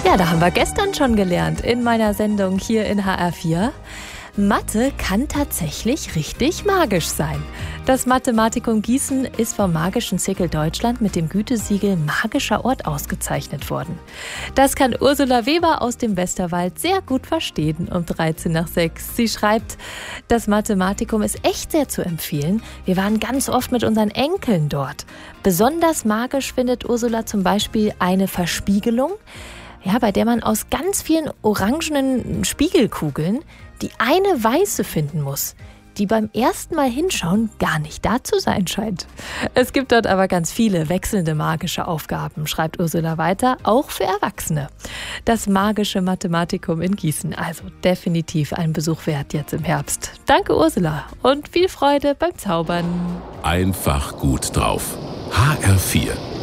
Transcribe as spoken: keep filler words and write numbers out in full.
Ja, da haben wir gestern schon gelernt in meiner Sendung hier in H R vier. Mathe kann tatsächlich richtig magisch sein. Das Mathematikum Gießen ist vom Magischen Zirkel Deutschland mit dem Gütesiegel Magischer Ort ausgezeichnet worden. Das kann Ursula Weber aus dem Westerwald sehr gut verstehen um dreizehn nach sechs. Sie schreibt, das Mathematikum ist echt sehr zu empfehlen. Wir waren ganz oft mit unseren Enkeln dort. Besonders magisch findet Ursula zum Beispiel eine Verspiegelung, ja, bei der man aus ganz vielen orangenen Spiegelkugeln die eine weiße finden muss, die beim ersten Mal hinschauen gar nicht da zu sein scheint. Es gibt dort aber ganz viele wechselnde magische Aufgaben, schreibt Ursula weiter, auch für Erwachsene. Das magische Mathematikum in Gießen, also definitiv ein Besuch wert jetzt im Herbst. Danke Ursula und viel Freude beim Zaubern. Einfach gut drauf. H R vier